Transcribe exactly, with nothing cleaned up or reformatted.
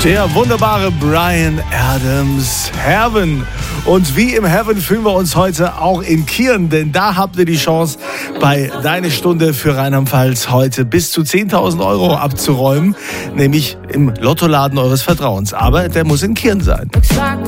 Der wunderbare Bryan Adams, Heaven. Und wie im Heaven fühlen wir uns heute auch in Kirn, denn da habt ihr die Chance, bei Deine Stunde für Rheinland-Pfalz heute bis zu zehntausend Euro abzuräumen, nämlich im Lottoladen eures Vertrauens. Aber der muss in Kirn sein. Looks like